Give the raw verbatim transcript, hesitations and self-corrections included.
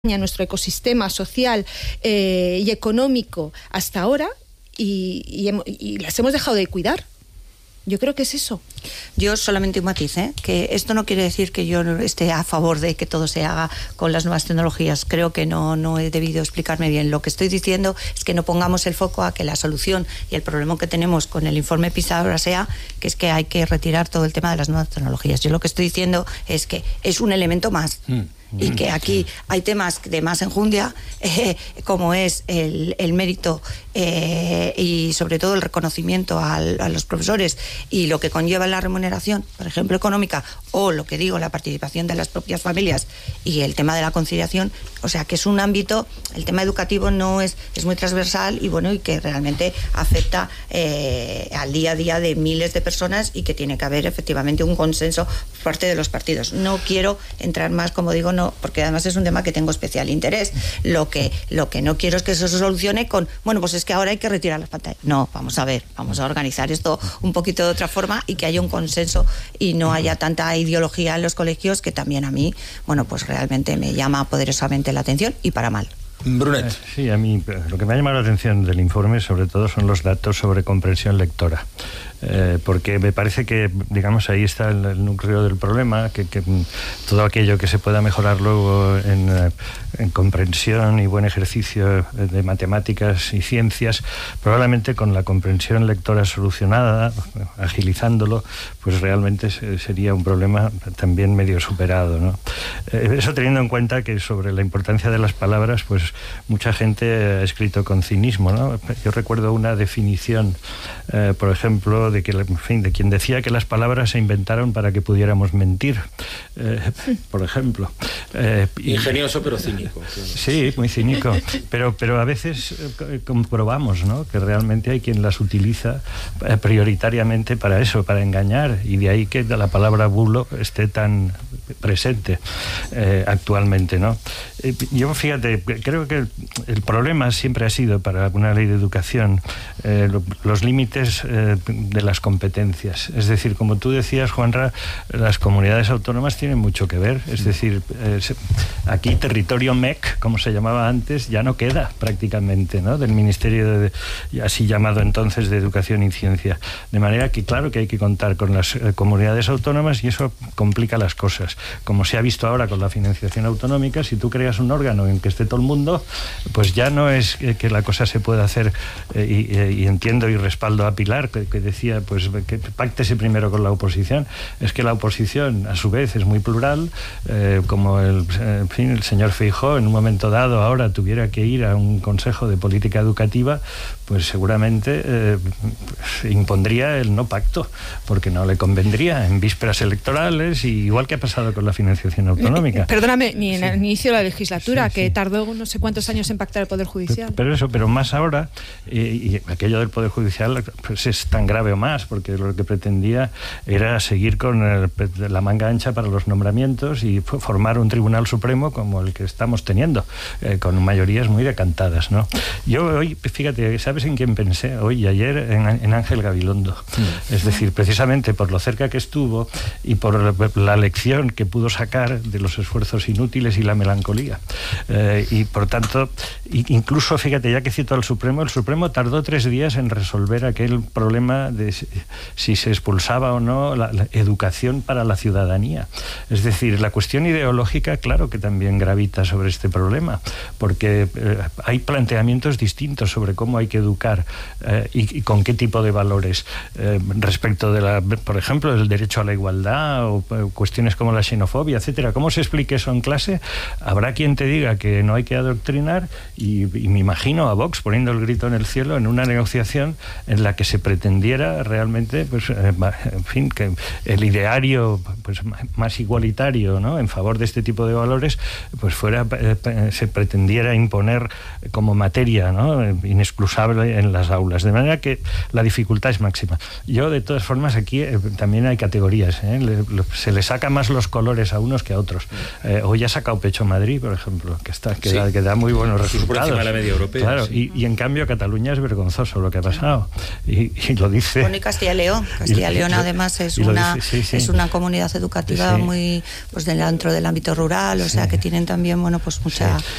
nuestro ecosistema social eh, y económico hasta ahora y, y, hemos, y las hemos dejado de cuidar. Yo creo que es eso. Yo solamente un matiz, ¿eh? Que esto no quiere decir que yo esté a favor de que todo se haga con las nuevas tecnologías. Creo que no, no he debido explicarme bien. Lo que estoy diciendo es que no pongamos el foco a que la solución y el problema que tenemos con el informe PISA ahora sea que es que hay que retirar todo el tema de las nuevas tecnologías. Yo lo que estoy diciendo es que es un elemento más. Mm. Y que aquí hay temas de más enjundia, eh, como es el, el mérito eh, y sobre todo el reconocimiento al, a los profesores y lo que conlleva la remuneración, por ejemplo, económica, o lo que digo, la participación de las propias familias y el tema de la conciliación. O sea, que es un ámbito, el tema educativo no es, es muy transversal y bueno, y que realmente afecta eh, al día a día de miles de personas y que tiene que haber efectivamente un consenso por parte de los partidos. No quiero entrar más, como digo, no, porque además es un tema que tengo especial interés. Lo que, lo que no quiero es que eso se solucione con, bueno, pues es que ahora hay que retirar las pantallas. No, vamos a ver, vamos a organizar esto un poquito de otra forma y que haya un consenso y no haya tanta ideología en los colegios, que también a mí, bueno, pues realmente me llama poderosamente la atención y para mal. Brunet. Sí, a mí lo que me ha llamado la atención del informe sobre todo son los datos sobre comprensión lectora. Eh, porque me parece que, digamos, ahí está el, el núcleo del problema, que, que todo aquello que se pueda mejorar luego en, en comprensión y buen ejercicio de matemáticas y ciencias, probablemente con la comprensión lectora solucionada, agilizándolo, pues realmente sería un problema también medio superado, ¿no? Eh, eso teniendo en cuenta que sobre la importancia de las palabras, pues mucha gente ha escrito con cinismo, ¿no? Yo recuerdo una definición, eh, por ejemplo, de que, en fin, de quien decía que las palabras se inventaron para que pudiéramos mentir, eh, por ejemplo. Eh, Ingenioso pero cínico. Sí, muy cínico. Pero, pero a veces eh, comprobamos, ¿no?, que realmente hay quien las utiliza eh, prioritariamente para eso, para engañar, y de ahí que la palabra bulo esté tan presente eh, actualmente, ¿no? Eh, yo, fíjate, creo que el, el problema siempre ha sido para una ley de educación eh, lo, los límites eh, de las competencias. Es decir, como tú decías, Juanra, las comunidades autónomas tienen mucho que ver. Es decir, eh, aquí territorio M E C, como se llamaba antes, ya no queda prácticamente, ¿no?, del Ministerio de, así llamado entonces, de Educación y Ciencia. De manera que, claro, que hay que contar con las eh, comunidades autónomas, y eso complica las cosas. Como se ha visto ahora con la financiación autonómica, si tú creas un órgano en que esté todo el mundo, pues ya no es que, que la cosa se pueda hacer, eh, y, eh, y entiendo y respaldo a Pilar, que, que decía, pues que páctese primero con la oposición. Es que la oposición, a su vez, es muy plural, eh, como el, en fin, el señor Feijóo en un momento dado ahora tuviera que ir a un consejo de política educativa, pues seguramente eh, impondría el no pacto, porque no le convendría en vísperas electorales, y igual que ha pasado con la financiación autonómica. Perdóname, ni en sí. el inicio de la legislatura, sí, que sí. tardó no sé cuántos años en pactar el Poder Judicial. Pero, pero eso, pero más ahora, y, y aquello del Poder Judicial pues es tan grave o más, porque lo que pretendía era seguir con el, la manga ancha para los nombramientos y formar un Tribunal Supremo como el que estamos teniendo, eh, con mayorías muy decantadas, ¿no? Yo hoy, fíjate, ¿sabes en quién pensé? Hoy y ayer en, en Ángel Gabilondo. Mm. Es decir, precisamente por lo cerca que estuvo y por la lección que pudo sacar de los esfuerzos inútiles y la melancolía. Eh, y por tanto, incluso, fíjate, ya que cito al Supremo, el Supremo tardó tres días en resolver aquel problema de si se expulsaba o no la, la educación para la ciudadanía. Es decir, la cuestión ideológica, claro que también gravita sobre este problema, porque eh, hay planteamientos distintos sobre cómo hay que educar eh, y, y con qué tipo de valores eh, respecto de la, por ejemplo, del derecho a la igualdad o eh, cuestiones como la xenofobia, etcétera. ¿Cómo se explique eso en clase? Habrá quien te diga que no hay que adoctrinar, y, y me imagino a Vox poniendo el grito en el cielo en una negociación en la que se pretendiera realmente, pues, eh, en fin, que el ideario, pues, más igualitario, ¿no?, en favor de este tipo de valores, pues fuera, eh, se pretendiera imponer como materia, ¿no?, inexcusable en las aulas, de manera que la dificultad es máxima. Yo, de todas formas, aquí eh, también hay categorías, ¿eh? Le, le, se le saca más los colores a unos que a otros. Eh, hoy ha sacado pecho Madrid, por ejemplo, que está que, sí. da, que da muy buenos resultados. Por encima de la media europea. Claro, sí. y, y en cambio Cataluña es vergonzoso lo que ha pasado, y, y lo dice Bueno, y Castilla y León. Castilla y León además es una sí, sí. es una comunidad educativa sí. muy pues dentro del ámbito rural, o sea sí. que tienen también bueno pues mucha,